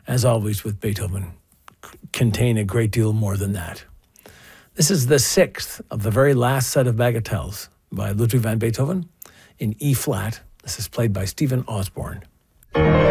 as always with Beethoven, contain a great deal more than that. This is the sixth of the very last set of bagatelles by Ludwig van Beethoven in E flat. This is played by Stephen Osborne.